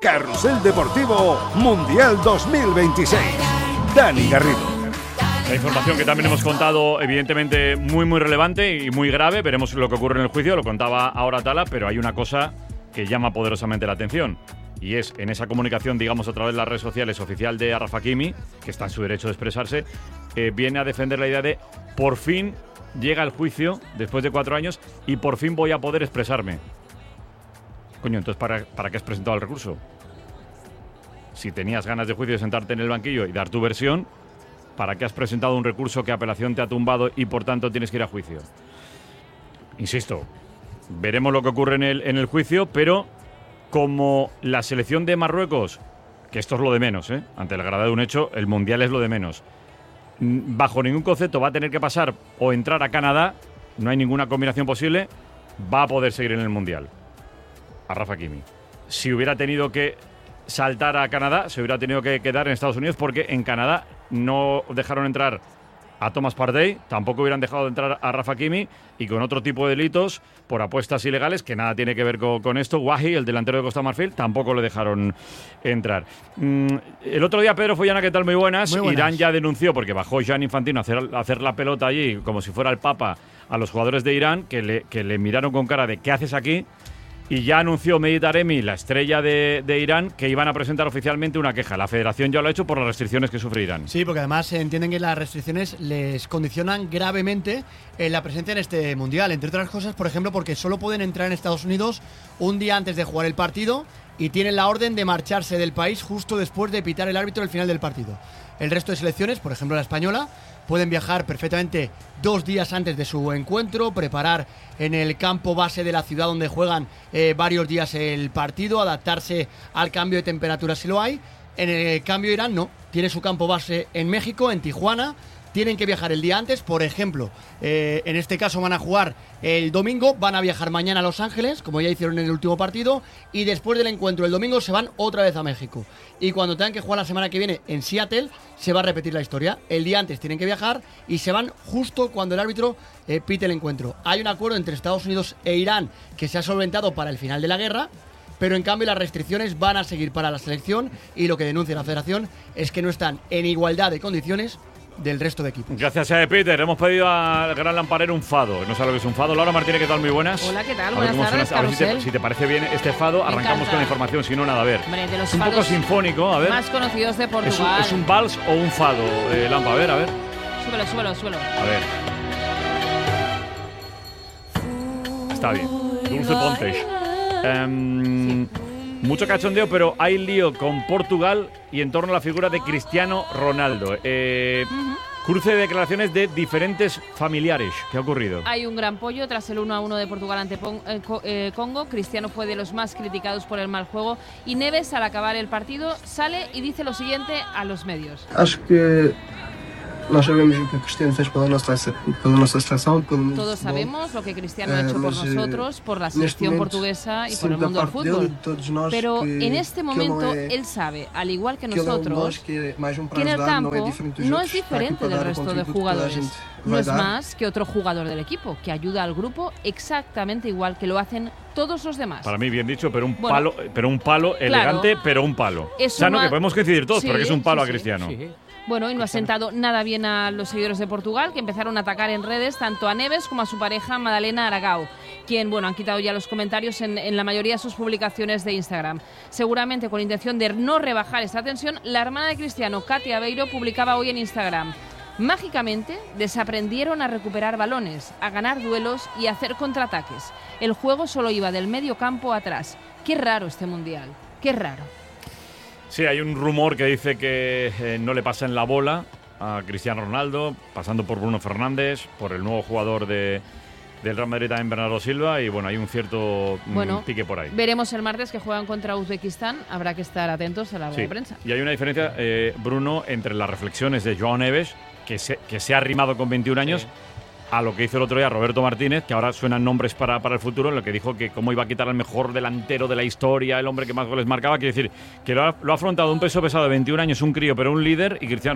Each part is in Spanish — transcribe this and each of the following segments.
Carrusel Deportivo Mundial 2026. Dani Garrido. La información que también hemos contado, evidentemente muy relevante y muy grave. Veremos lo que ocurre en el juicio, lo contaba ahora Tala, pero hay una cosa que llama poderosamente la atención. Y es en esa comunicación, digamos, a través de las redes sociales oficial de Achraf Hakimi, que está en su derecho de expresarse, viene a defender la idea de por fin llega el juicio después de 4 años y por fin voy a poder expresarme. Coño, entonces ¿para qué has presentado el recurso? Si tenías ganas de juicio de sentarte en el banquillo y dar tu versión, ¿para qué has presentado un recurso que apelación te ha tumbado y por tanto tienes que ir a juicio? Insisto, veremos lo que ocurre en el juicio, pero como la selección de Marruecos, que esto es lo de menos, ante la gravedad de un hecho, el Mundial es lo de menos, bajo ningún concepto va a tener que pasar o entrar a Canadá, no hay ninguna combinación posible, va a poder seguir en el Mundial. Achraf Hakimi. Si hubiera tenido que saltar a Canadá, se hubiera tenido que quedar en Estados Unidos, porque en Canadá no dejaron entrar a Thomas Partey, tampoco hubieran dejado de entrar a Achraf Hakimi, y con otro tipo de delitos por apuestas ilegales que nada tiene que ver con esto. Wahi, el delantero de Costa de Marfil, tampoco le dejaron entrar. El otro día, Pedro Follana, ¿qué tal? Muy buenas. Irán ya denunció, porque bajó Gianni Infantino a hacer la pelota allí como si fuera el Papa a los jugadores de Irán, que le miraron con cara de ¿qué haces aquí? Y ya anunció Mehdi Taremi, la estrella de Irán, que iban a presentar oficialmente una queja. La federación ya lo ha hecho por las restricciones que sufre Irán. Sí, porque además entienden que las restricciones les condicionan gravemente la presencia en este Mundial. Entre otras cosas, por ejemplo, porque solo pueden entrar en Estados Unidos un día antes de jugar el partido y tienen la orden de marcharse del país justo después de pitar el árbitro al final del partido. El resto de selecciones, por ejemplo la española, pueden viajar perfectamente 2 días antes de su encuentro, preparar en el campo base de la ciudad donde juegan varios días el partido, adaptarse al cambio de temperatura si lo hay. En el cambio Irán no, tiene su campo base en México, en Tijuana. Tienen que viajar el día antes, por ejemplo, en este caso van a jugar el domingo, van a viajar mañana a Los Ángeles, como ya hicieron en el último partido, y después del encuentro el domingo se van otra vez a México. Y cuando tengan que jugar la semana que viene en Seattle, se va a repetir la historia. El día antes tienen que viajar y se van justo cuando el árbitro pite el encuentro. Hay un acuerdo entre Estados Unidos e Irán que se ha solventado para el final de la guerra, pero en cambio las restricciones van a seguir para la selección, y lo que denuncia la federación es que no están en igualdad de condiciones del resto de equipos. Gracias a Peter. Hemos pedido al gran lamparero un fado. No sé lo que es un fado. Laura Martínez, ¿qué tal? Muy buenas. Hola, ¿qué tal? A ver Buenas tardes, a ver si te parece bien este fado. Arrancamos con la información, si no, nada, a ver. Hombre, de los es un poco sinfónico, a ver. Más conocidos de Portugal. ¿Es un vals o un fado, Lampa? A ver. Súbelo. A ver. Está bien. Dulce Pontes. Mucho cachondeo, pero hay lío con Portugal y en torno a la figura de Cristiano Ronaldo. Cruce de declaraciones de diferentes familiares. ¿Qué ha ocurrido? Hay un gran pollo tras el 1-1 de Portugal ante Congo. Cristiano fue de los más criticados por el mal juego y Neves, al acabar el partido, sale y dice lo siguiente a los medios. Acho que nós sabemos o que Cristiano fez pela nossa seleção, pelo mundo. Todos sabemos lo que Cristiano ha hecho por nosotros, por la selección portuguesa y por el mundo del fútbol. Pero en este momento él sabe, al igual que nosotros, que en el campo no es diferente del resto de jugadores. No es más que otro jugador del equipo, que ayuda al grupo exactamente igual que lo hacen todos los demás. Para mí, bien dicho, pero un palo elegante, claro, pero un palo. O sea, no, que podemos coincidir todos, pero que es un palo a Cristiano. Sí. Bueno, y no ha sentado nada bien a los seguidores de Portugal, que empezaron a atacar en redes tanto a Neves como a su pareja Madalena Aragao, quien, han quitado ya los comentarios en la mayoría de sus publicaciones de Instagram. Seguramente con intención de no rebajar esta tensión, la hermana de Cristiano, Katia Beiro, publicaba hoy en Instagram: mágicamente desaprendieron a recuperar balones, a ganar duelos y a hacer contraataques. El juego solo iba del medio campo atrás. Qué raro este Mundial, qué raro. Sí, hay un rumor que dice que no le pasan la bola a Cristiano Ronaldo, pasando por Bruno Fernández, por el nuevo jugador del Real Madrid también, Bernardo Silva, y hay un cierto pique por ahí. Veremos el martes que juegan contra Uzbekistán, habrá que estar atentos a la rueda de prensa. Y hay una diferencia, Bruno, entre las reflexiones de Joao Neves, que se ha arrimado con 21 años, a lo que hizo el otro día Roberto Martínez, que ahora suenan nombres para el futuro, en lo que dijo que cómo iba a quitar al mejor delantero de la historia, el hombre que más goles marcaba. Quiere decir que lo ha afrontado un peso pesado de 21 años, un crío, pero un líder,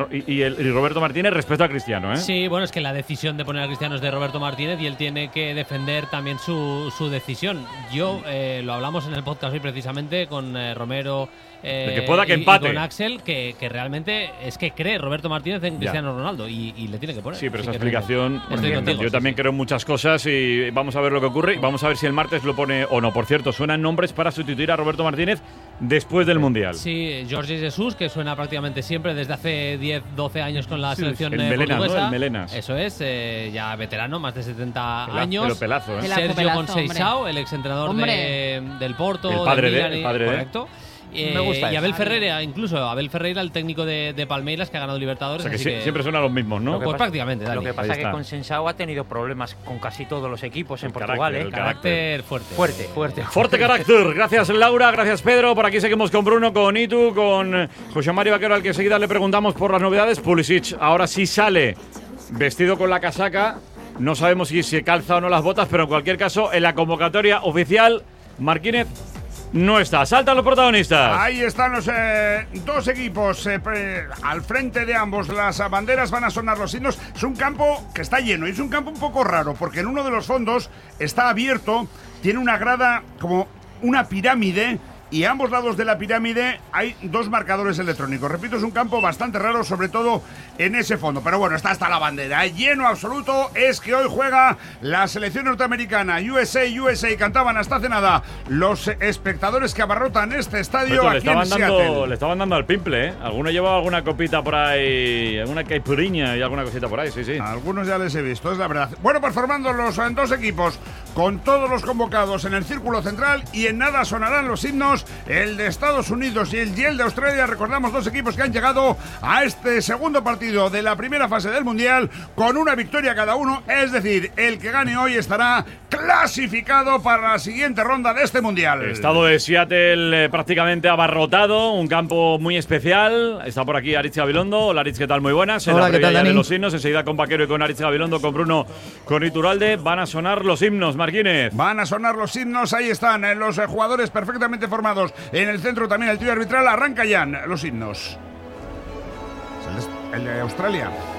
y Roberto Martínez respecto a Cristiano, ¿eh? Sí, bueno, es que la decisión de poner a Cristiano es de Roberto Martínez y él tiene que defender también su decisión. Yo lo hablamos en el podcast hoy precisamente con Romero de que pueda que empate. Y con Axel, que realmente es que cree Roberto Martínez en Cristiano Ronaldo y le tiene que poner. Sí, pero esa explicación, yo sí, también creo en muchas cosas y vamos a ver lo que ocurre y vamos a ver si el martes lo pone o no. Por cierto, suenan nombres para sustituir a Roberto Martínez después del Mundial. Sí, Jorge Jesús, que suena prácticamente siempre desde hace 10, 12 años con la selección Melenas, portuguesa. ¿no? El Melenas. Eso es, ya veterano, más de 70 años. Pero pelazo, ¿eh? Sergio Conceição, el exentrenador del Porto. El padre del Milan, de correcto. Me gusta y Abel eso. Ferreira, incluso Abel Ferreira, el técnico de Palmeiras, que ha ganado Libertadores. O sea que, así que siempre suenan los mismos, ¿no? Pues prácticamente, Dani. Lo que pasa Ahí es que está. Conceição ha tenido problemas con casi todos los equipos en El Portugal, carácter, ¿eh? el Carácter fuerte. Fuerte. Fuerte carácter. Gracias, Laura. Gracias, Pedro. Por aquí seguimos con Bruno, con Itu, con José Mario Vaquero, al que enseguida le preguntamos por las novedades. Pulisic ahora sí sale vestido con la casaca. No sabemos si se calza o no las botas, pero en cualquier caso, en la convocatoria oficial, Marquínez no está. Saltan los protagonistas. Ahí están los dos equipos al frente de ambos. Las banderas, van a sonar los himnos. Es un campo que está lleno y es un campo un poco raro porque en uno de los fondos está abierto, tiene una grada como una pirámide y a ambos lados de la pirámide hay dos marcadores electrónicos. Repito, es un campo bastante raro, sobre todo en ese fondo. Pero bueno, está hasta la bandera. Lleno absoluto. Es que hoy juega la selección norteamericana. USA, cantaban hasta hace nada los espectadores que abarrotan este estadio. Esto, aquí en Seattle. le estaban dando al pimple, ¿eh? Alguno llevaba alguna copita por ahí, alguna caipuriña y alguna cosita por ahí, sí. Algunos ya les he visto, es la verdad. Bueno, pues formando los dos equipos con todos los convocados en el círculo central y en nada sonarán los himnos. El de Estados Unidos y el de Australia. Recordamos, dos equipos que han llegado a este segundo partido de la primera fase del Mundial con una victoria cada uno. Es decir, el que gane hoy estará clasificado para la siguiente ronda de este Mundial. Estado de Seattle prácticamente abarrotado, un campo muy especial. Está por aquí Aritz Gabilondo. Hola Aritz, ¿qué tal? Muy buenas. Hola, ¿qué tal, Dani? De los himnos, enseguida con Vaquero y con Aritz Gabilondo, con Bruno, con Iturralde. Van a sonar los himnos, Marquínez. Van a sonar los himnos, ahí están los jugadores perfectamente formados. En el centro también el trío arbitral. Arranca ya los himnos. El de Australia.